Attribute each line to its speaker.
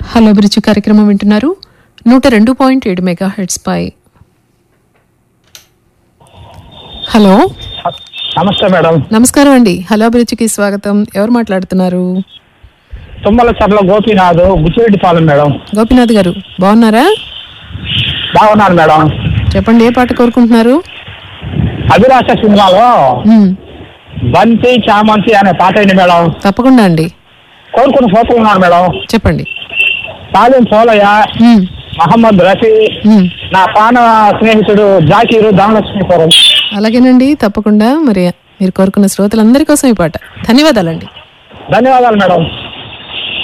Speaker 1: Hello అభిరుచి కార్యక్రమం వింటున్నారు 102.7 మెగాహెర్ట్జ్ పై. హలో,
Speaker 2: నమస్తే మేడం.
Speaker 1: నమస్కారం అండి. హలో అభిరుచికి స్వాగతం. ఎవరు మాట్లాడుతున్నారు?
Speaker 2: తుమ్మల చర్ల గోపీనాథ్, గుచ్చిరెడ్డిపాలెం మేడం.
Speaker 1: గోపీనాథ్ గారు బాగున్నారా?
Speaker 2: బాగున్నాను మేడం.
Speaker 1: చెప్పండి, ఏ పాట కోరుకుంటున్నారు?
Speaker 2: అభిలాష సినిమాలో బంతి చామంతి అనే పాట అయింది మేడం.
Speaker 1: తప్పకుండా అండి,
Speaker 2: కోరుకున్నాను మేడం.
Speaker 1: చెప్పండి.
Speaker 2: సాలిం పోలయ్య, మహమ్మద్ రఫీ, నా పాన స్నేహితుడు జాకీరు, ధనలక్ష్మీపురం.
Speaker 1: అలాగేనండి, తప్పకుండా. మరి మీరు కోరుకున్న శ్రోతలందరి కోసం ఈ పాట. ధన్యవాదాలండి.
Speaker 2: ధన్యవాదాలు మేడం.